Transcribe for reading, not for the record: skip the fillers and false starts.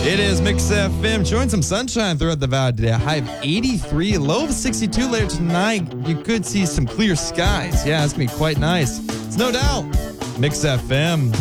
It is Mix FM, showing some sunshine throughout the valley today. A high of 83, low of 62 later tonight. You could see some clear skies. Yeah, it's going to be quite nice. It's no doubt Mix FM.